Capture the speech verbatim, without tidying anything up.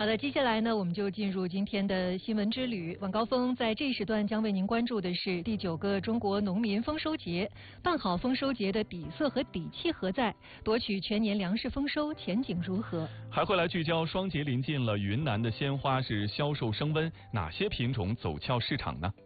好的，接下来呢，我们就进入今天的新闻之旅。晚高峰在这一时段将为您关注的是第九个中国农民丰收节，办好丰收节的底色和底气何在？夺取全年粮食丰收前景如何？ 还会来聚焦双节临近了，云南的鲜花是销售升温，哪些品种走俏市场呢？